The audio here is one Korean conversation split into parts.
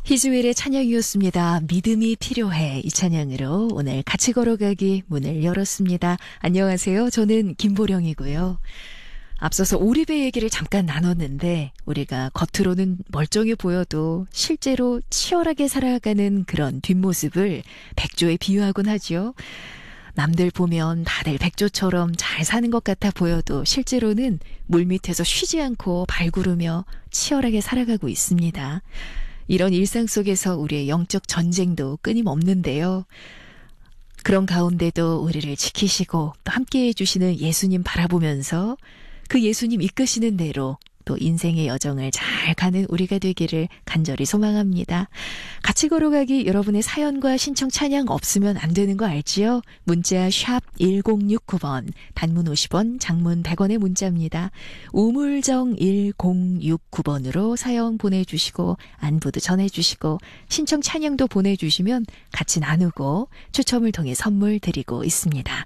히즈웰의 찬양이었습니다. 믿음이 필요해. 이 찬양으로 오늘 같이 걸어가기 문을 열었습니다. 안녕하세요. 저는 김보령이고요. 앞서서 오리배 얘기를 잠깐 나눴는데 우리가 겉으로는 멀쩡해 보여도 실제로 치열하게 살아가는 그런 뒷모습을 백조에 비유하곤 하죠. 남들 보면 다들 백조처럼 잘 사는 것 같아 보여도 실제로는 물밑에서 쉬지 않고 발구르며 치열하게 살아가고 있습니다. 이런 일상 속에서 우리의 영적 전쟁도 끊임없는데요. 그런 가운데도 우리를 지키시고 또 함께해 주시는 예수님 바라보면서 그 예수님 이끄시는 대로 또 인생의 여정을 잘 가는 우리가 되기를 간절히 소망합니다. 같이 걸어가기 여러분의 사연과 신청 찬양 없으면 안 되는 거 알지요? 문자 샵 1069번, 단문 50원, 장문 100원의 문자입니다. 우물정 1069번으로 사연 보내주시고 안부도 전해주시고 신청 찬양도 보내주시면 같이 나누고 추첨을 통해 선물 드리고 있습니다.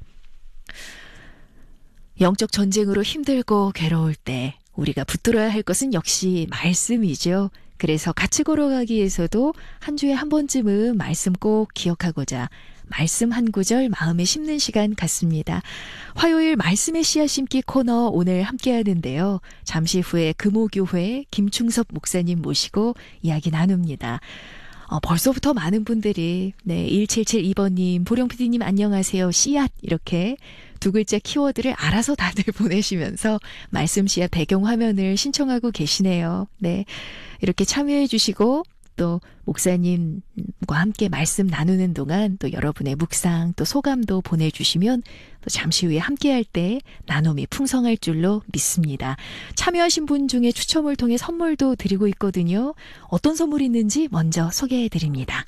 영적 전쟁으로 힘들고 괴로울 때 우리가 붙들어야 할 것은 역시 말씀이죠. 그래서 같이 걸어가기 위해서도 한 주에 한 번쯤은 말씀 꼭 기억하고자 말씀 한 구절 마음에 심는 시간 갖습니다. 화요일 말씀의 씨앗 심기 코너 오늘 함께 하는데요. 잠시 후에 금호교회 김충섭 목사님 모시고 이야기 나눕니다. 벌써부터 많은 분들이 1772번님, 보령PD님 안녕하세요. 씨앗 이렇게 두 글자 키워드를 알아서 다들 보내시면서 말씀 씨앗 배경화면을 신청하고 계시네요. 네, 이렇게 참여해 주시고 또 목사님과 함께 말씀 나누는 동안 또 여러분의 묵상 또 소감도 보내주시면 또 잠시 후에 함께할 때 나눔이 풍성할 줄로 믿습니다. 참여하신 분 중에 추첨을 통해 선물도 드리고 있거든요. 어떤 선물이 있는지 먼저 소개해 드립니다.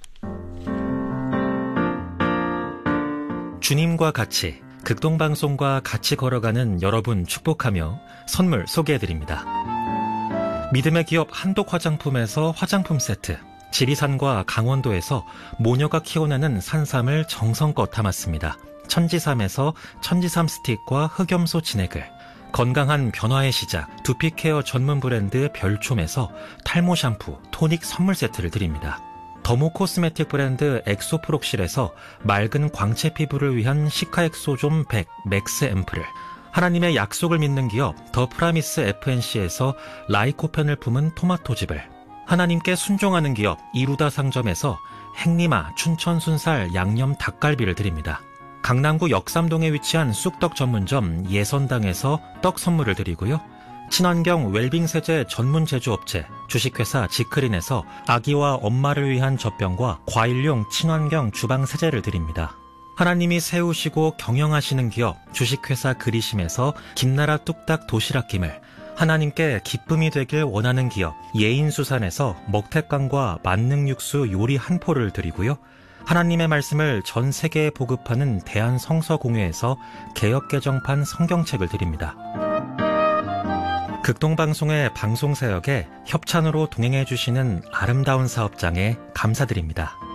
주님과 같이 극동방송과 같이 걸어가는 여러분 축복하며 선물 소개해 드립니다. 믿음의 기업 한독 화장품에서 화장품 세트, 지리산과 강원도에서 모녀가 키워내는 산삼을 정성껏 담았습니다. 천지삼에서 천지삼 스틱과 흑염소 진액을, 건강한 변화의 시작 두피케어 전문 브랜드 별촘에서 탈모 샴푸, 토닉 선물 세트를 드립니다. 더모 코스메틱 브랜드 엑소프록실에서 맑은 광채 피부를 위한 시카엑소존 100 맥스 앰플을, 하나님의 약속을 믿는 기업 더 프라미스 FNC에서 라이코펜을 품은 토마토즙을, 하나님께 순종하는 기업 이루다 상점에서 행리마 춘천 순살 양념 닭갈비를 드립니다. 강남구 역삼동에 위치한 쑥떡 전문점 예선당에서 떡 선물을 드리고요. 친환경 웰빙 세제 전문 제조업체 주식회사 지크린에서 아기와 엄마를 위한 젖병과 과일용 친환경 주방 세제를 드립니다. 하나님이 세우시고 경영하시는 기업 주식회사 그리심에서 김나라 뚝딱 도시락김을, 하나님께 기쁨이 되길 원하는 기업 예인수산에서 먹태깡과 만능육수 요리 한 포를 드리고요. 하나님의 말씀을 전 세계에 보급하는 대한성서공회에서 개역개정판 성경책을 드립니다. 극동방송의 방송사역에 협찬으로 동행해 주시는 아름다운 사업장에 감사드립니다.